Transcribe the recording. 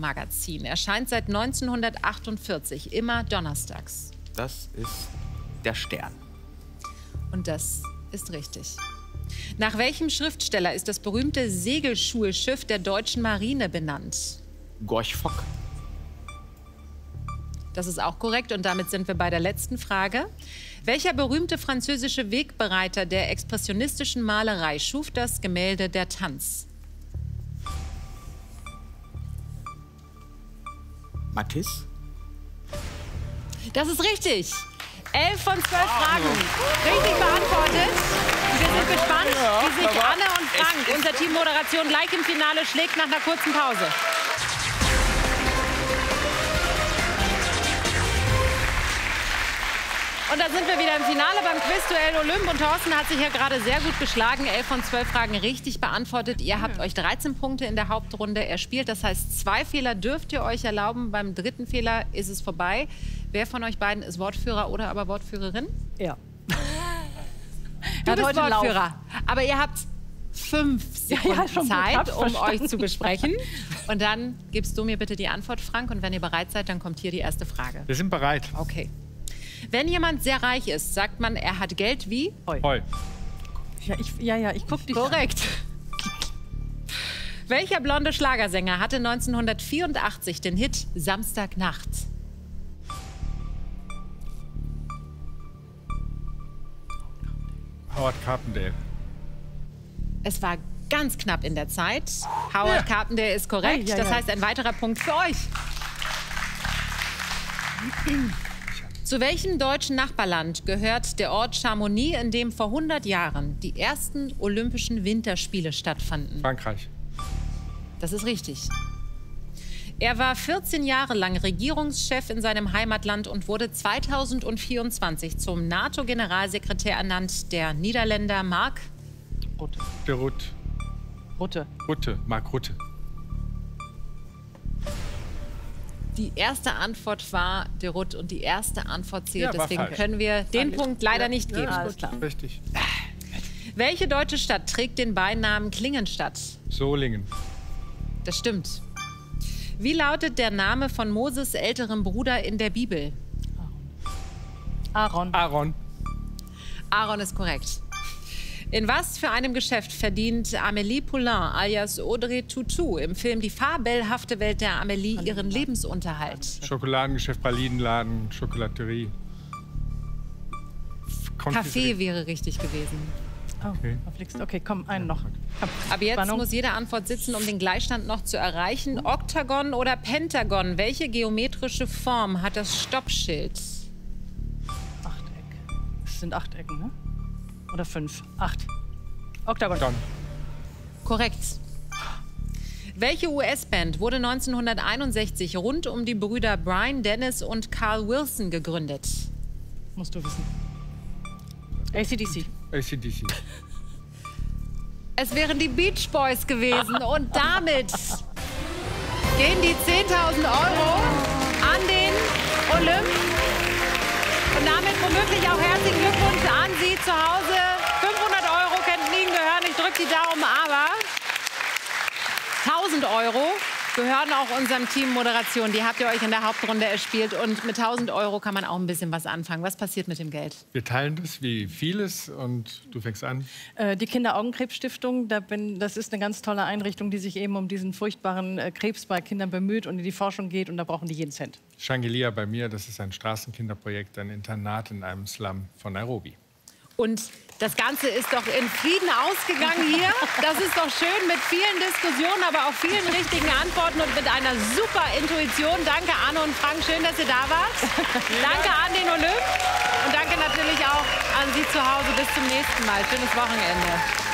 Magazin erscheint seit 1948 immer donnerstags? Das ist der Stern. Und das ist richtig. Nach welchem Schriftsteller ist das berühmte Segelschulschiff der deutschen Marine benannt? Gorch Fock. Das ist auch korrekt und damit sind wir bei der letzten Frage. Welcher berühmte französische Wegbereiter der expressionistischen Malerei schuf das Gemälde Der Tanz? Matisse. Das ist richtig. 11 von 12 Fragen richtig beantwortet. Wir sind gespannt, wie sich Anne und Frank, unser Team Moderation, gleich im Finale schlägt nach einer kurzen Pause. Und da sind wir wieder im Finale beim Quizduell Olymp. Und Thorsten hat sich ja gerade sehr gut geschlagen. 11 von 12 Fragen richtig beantwortet. Ihr habt euch 13 Punkte in der Hauptrunde erspielt. Das heißt, 2 Fehler dürft ihr euch erlauben. Beim 3. Fehler ist es vorbei. Wer von euch beiden ist Wortführer oder aber Wortführerin? Ja. Du bist Wortführer. Aber ihr habt 5 Sekunden Zeit, um euch zu besprechen. Und dann gibst du mir bitte die Antwort, Frank. Und wenn ihr bereit seid, dann kommt hier die erste Frage. Wir sind bereit. Okay. Wenn jemand sehr reich ist, sagt man, er hat Geld wie? Heu. Ja, ich guck dich Korrekt. Welcher blonde Schlagersänger hatte 1984 den Hit Samstagnacht? Howard Carpendale. Es war ganz knapp in der Zeit. Howard Carpendale ist korrekt. Das heißt, ein weiterer Punkt für euch. Zu welchem deutschen Nachbarland gehört der Ort Chamonix, in dem vor 100 Jahren die ersten Olympischen Winterspiele stattfanden? Frankreich. Das ist richtig. Er war 14 Jahre lang Regierungschef in seinem Heimatland und wurde 2024 zum NATO-Generalsekretär ernannt. Der Niederländer Mark Rutte. De Rutte. Rutte. Rutte. Mark Rutte. Die erste Antwort war de Rutte und die erste Antwort zählt. Ja, deswegen falsch. können wir den Punkt leider nicht geben. Alles klar. Richtig. Welche deutsche Stadt trägt den Beinamen Klingenstadt? Solingen. Das stimmt. Wie lautet der Name von Moses älterem Bruder in der Bibel? Aaron. Aaron. Aaron ist korrekt. In was für einem Geschäft verdient Amélie Poulain alias Audrey Tautou im Film Die fabelhafte Welt der Amélie ihren Lebensunterhalt? Schokoladengeschäft, Pralinenladen, Schokolaterie. Kaffee wäre richtig gewesen. Okay, komm, einen noch. Komm. Aber jetzt Spannung. muss jede Antwort sitzen, um den Gleichstand noch zu erreichen. Oktagon oder Pentagon? Welche geometrische Form hat das Stoppschild? Achteck. Es sind 8 Ecken, ne? Oder 5? 8. Oktagon. Dann. Korrekt. Welche US-Band wurde 1961 rund um die Brüder Brian Dennis und Carl Wilson gegründet? Musst du wissen. AC/DC. AC/DC. Es wären die Beach Boys gewesen. Und damit gehen die 10.000 € an den Olymp. Und damit womöglich auch herzlichen Glückwunsch an Sie zu Hause. 500 € könnten Ihnen gehören. Ich drücke die Daumen, aber 1.000 € gehören auch unserem Team Moderation. Die habt ihr euch in der Hauptrunde erspielt. Und mit 1.000 € kann man auch ein bisschen was anfangen. Was passiert mit dem Geld? Wir teilen das wie vieles und du fängst an. Die Kinderaugenkrebsstiftung, das ist eine ganz tolle Einrichtung, die sich eben um diesen furchtbaren Krebs bei Kindern bemüht und in die Forschung geht. Und da brauchen die jeden Cent. Shangri-La bei mir, das ist ein Straßenkinderprojekt, ein Internat in einem Slum von Nairobi. Und das Ganze ist doch in Frieden ausgegangen hier. Das ist doch schön mit vielen Diskussionen, aber auch vielen richtigen Antworten und mit einer super Intuition. Danke, Anne und Frank, schön, dass ihr da wart. Danke an den Olymp und danke natürlich auch an Sie zu Hause. Bis zum nächsten Mal. Schönes Wochenende.